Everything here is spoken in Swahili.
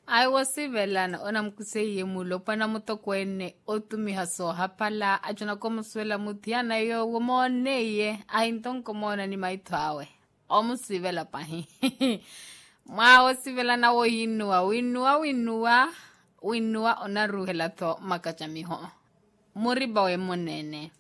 Ai wasivelana ona mkuseye mulo pana mutokwene otumiha so hapala ajona como suela mutiana yo womoneye ai ntonko mona ni maitwawe omusivela pahi mwa wasivelana wo winua ona ruhela to makachamiho muriba we monene